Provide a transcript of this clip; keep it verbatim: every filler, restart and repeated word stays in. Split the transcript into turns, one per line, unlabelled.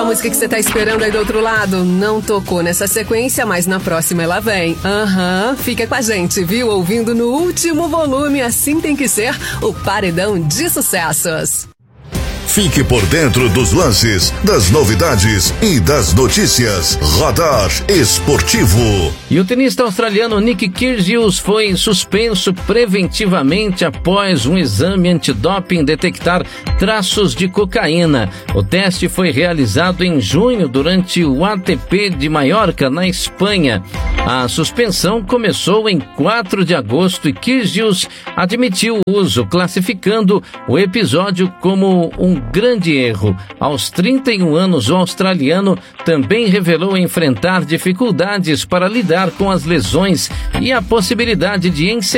música que você tá esperando aí do outro lado? Não tocou nessa sequência, mas na próxima ela vem. Aham, uhum, fica com a gente, viu? Ouvindo no último volume, assim tem que ser, o Paredão de Sucessos.
Fique por dentro dos lances, das novidades e das notícias. Radar Esportivo.
E o tenista australiano Nick Kyrgios foi suspenso preventivamente após um exame antidoping detectar traços de cocaína. O teste foi realizado em junho durante o A T P de Maiorca, na Espanha. A suspensão começou em quatro de agosto e Kyrgios admitiu o uso, classificando o episódio como um grande erro. Aos trinta e um anos, o australiano também revelou enfrentar dificuldades para lidar com as lesões e a possibilidade de encerrar